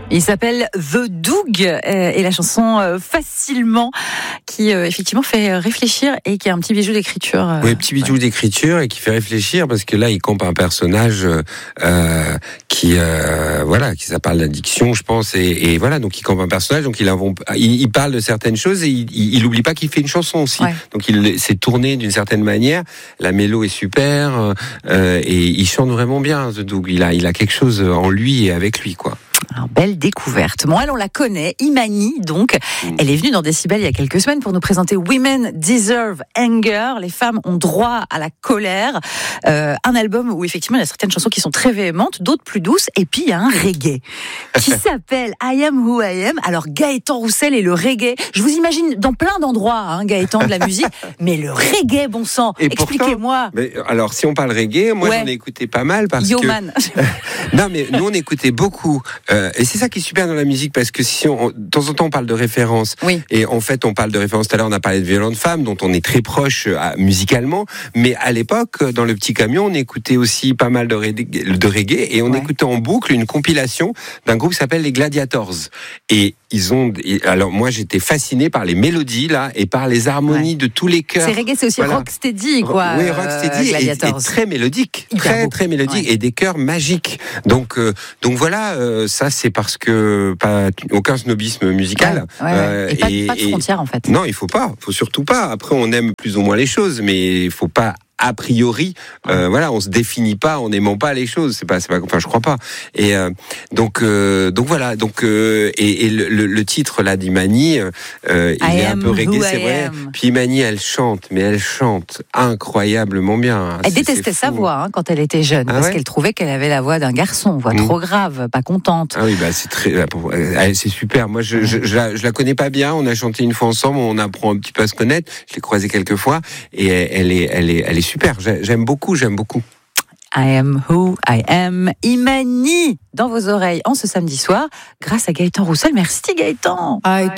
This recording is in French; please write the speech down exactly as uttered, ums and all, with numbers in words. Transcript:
Il s'appelle The Doug euh, et la chanson euh, Facilement qui euh, effectivement fait réfléchir et qui est un petit bijou d'écriture. Euh, oui, petit bijou ouais. d'écriture et qui fait réfléchir parce que là il campe un personnage euh, qui euh, voilà qui ça parle d'addiction, je pense, et, et voilà donc il campe un personnage donc il, invente, il, il parle de certaines choses et il, il, il oublie pas qu'il fait une chanson aussi. Ouais. Donc il s'est tourné d'une certaine manière. La mélo est super euh, et il chante vraiment bien. The Doug, il a il a quelque chose en lui et avec lui quoi. Alors, belle découverte. Bon, elle, on la connaît, Imani, donc. Mmh. Elle est venue dans Décibel il y a quelques semaines pour nous présenter Women Deserve Anger. Les femmes ont droit à la colère. Euh, un album où, effectivement, il y a certaines chansons qui sont très véhémentes, d'autres plus douces. Et puis, il y a un reggae qui s'appelle I Am Who I Am. Alors, Gaëtan Roussel et le reggae. Je vous imagine dans plein d'endroits, hein, Gaëtan, de la musique. Mais le reggae, bon sang. Et expliquez-moi. Mais, alors, si on parle reggae, moi, ouais. j'en ai écouté pas mal parce Yo que... man. Non, mais nous, on écoutait beaucoup. Euh, et c'est ça qui est super dans la musique, parce que si on, de temps en temps on parle de référence, oui. et en fait on parle de référence, tout à l'heure on a parlé de Violente Femme, dont on est très proche euh, musicalement, mais à l'époque, dans le petit camion, on écoutait aussi pas mal de reggae, de reggae et on ouais. écoutait en boucle une compilation d'un groupe qui s'appelle les Gladiators. Et ils ont, alors moi j'étais fasciné par les mélodies là, et par les harmonies ouais. de tous les chœurs. C'est reggae, c'est aussi voilà. rocksteady quoi. Oui, rocksteady euh, et, et très mélodique, Hyper très beau. très mélodique, ouais. et des chœurs magiques. Donc, euh, donc voilà, euh, ça c'est parce que pas aucun snobisme musical. Ouais, ouais, ouais. Euh, et, pas, et pas de frontières en fait. Non, il faut pas, faut surtout pas. Après, on aime plus ou moins les choses, mais il faut pas. A priori, euh, voilà, on se définit pas en n'aimant pas les choses. C'est pas, c'est pas, enfin, je crois pas. Et euh, donc, euh, donc voilà, donc euh, et, et le, le titre là d'Imani, euh, il est un peu reggae, c'est vrai. Am. Puis Imani, elle chante, mais elle chante incroyablement bien. Elle c'est, détestait c'est sa voix hein, quand elle était jeune, ah parce ouais qu'elle trouvait qu'elle avait la voix d'un garçon, voix mmh. trop grave, pas contente. Ah oui, bah c'est très, c'est super. Moi, je, je, je, la, je la connais pas bien. On a chanté une fois ensemble, on apprend un petit peu à se connaître. Je l'ai croisée quelques fois, et elle est, elle est, elle est super, j'aime beaucoup, j'aime beaucoup. I am who I am, Imani, dans vos oreilles en ce samedi soir, grâce à Gaëtan Roussel. Merci Gaëtan. I